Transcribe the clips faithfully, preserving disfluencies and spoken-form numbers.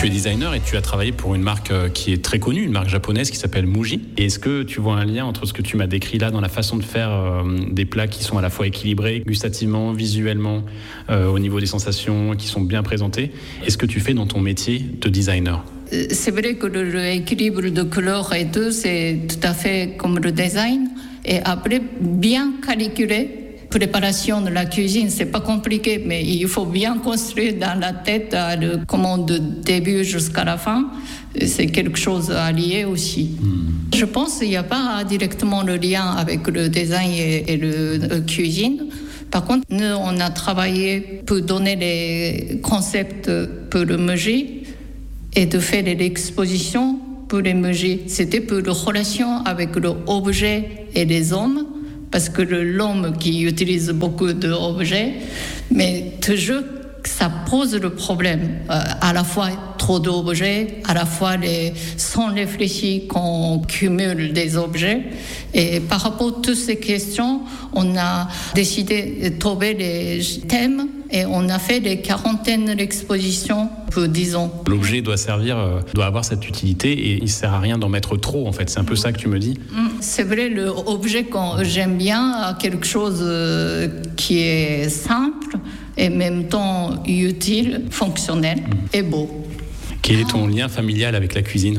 Tu es designer et tu as travaillé pour une marque qui est très connue, une marque japonaise qui s'appelle Muji. Et est-ce que tu vois un lien entre ce que tu m'as décrit là dans la façon de faire euh, des plats qui sont à la fois équilibrés, gustativement, visuellement, euh, au niveau des sensations, qui sont bien présentés, et ce que tu fais dans ton métier de designer? C'est vrai que l'équilibre de couleurs et tout, c'est tout à fait comme le design. Et après, bien calculer. Préparation de la cuisine, c'est pas compliqué, mais il faut bien construire dans la tête le comment de début jusqu'à la fin. C'est quelque chose à lier aussi. Mmh. Je pense qu'il n'y a pas directement le lien avec le design et, et le, la cuisine. Par contre, nous, on a travaillé pour donner les concepts pour le Muji et de faire l'exposition pour les Muji. C'était pour la relation avec l'objet et les hommes. Parce que l'homme qui utilise beaucoup d'objets, mais toujours ça pose le problème. Euh, à la fois trop d'objets, à la fois les, sans réfléchir qu'on cumule des objets. Et par rapport à toutes ces questions, on a décidé de trouver les thèmes et on a fait des quarantaines d'expositions pour dix ans. L'objet doit servir, euh, doit avoir cette utilité et il ne sert à rien d'en mettre trop en fait. C'est un peu ça que tu me dis? C'est vrai, l'objet que j'aime bien, quelque chose qui est simple et en même temps utile, fonctionnel et beau. Quel est ton lien familial avec la cuisine?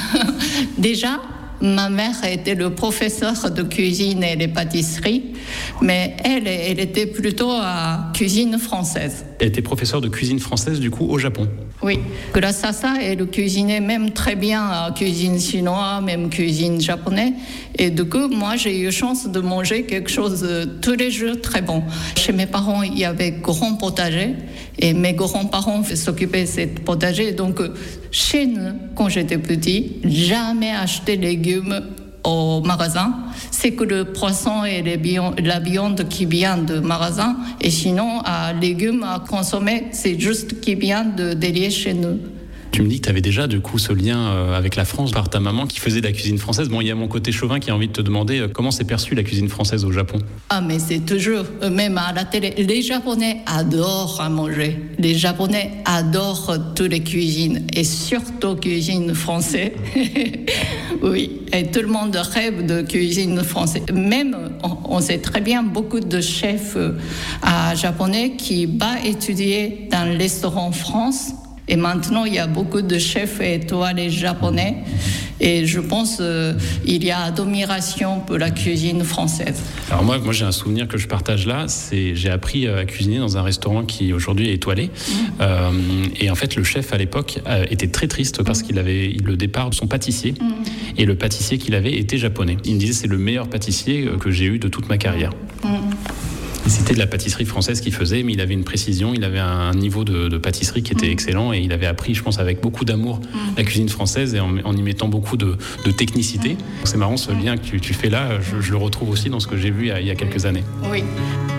Déjà, ma mère était le professeur de cuisine et de pâtisserie, mais elle, elle était plutôt à cuisine française. Elle était professeure de cuisine française, du coup, au Japon? Oui, grâce à ça, elle cuisinait même très bien à cuisine chinoise, même cuisine japonaise. Et du coup, moi, j'ai eu chance de manger quelque chose de, tous les jours très bon. Chez mes parents, il y avait grand potager et mes grands-parents s'occupaient de ce potager. Donc, chez nous, quand j'étais petit, jamais acheté des légumes au magasin. C'est que le poisson et les bion- la viande qui vient de magasin. Et sinon, les légumes à consommer, c'est juste qui vient de derrière chez nous. Tu me dis que tu avais déjà du coup ce lien avec la France par ta maman qui faisait de la cuisine française. Bon, il y a mon côté chauvin qui a envie de te demander comment c'est perçu la cuisine française au Japon. Ah, mais c'est toujours, même à la télé, les Japonais adorent à manger. Les Japonais adorent toutes les cuisines et surtout cuisine française. Oui, et tout le monde rêve de cuisine française. Même, on, on sait très bien, beaucoup de chefs à japonais qui vont étudier dans le restaurant France. Et maintenant, il y a beaucoup de chefs étoilés japonais. Et je pense qu'il y a admiration pour la cuisine française. Alors moi, moi j'ai un souvenir que je partage là. C'est, j'ai appris à cuisiner dans un restaurant qui aujourd'hui est étoilé. Mmh. Euh, et en fait, le chef à l'époque euh, était très triste parce qu'il avait le départ de son pâtissier. Mmh. Et le pâtissier qu'il avait était japonais. Il me disait c'est le meilleur pâtissier que j'ai eu de toute ma carrière. Mmh. C'était de la pâtisserie française qu'il faisait, mais il avait une précision, il avait un niveau de, de pâtisserie qui était mmh. excellent et il avait appris, je pense, avec beaucoup d'amour mmh. la cuisine française et en, en y mettant beaucoup de, de technicité. Mmh. C'est marrant, ce lien que tu, tu fais là, je, je le retrouve aussi dans ce que j'ai vu il y a, il y a quelques années. Oui.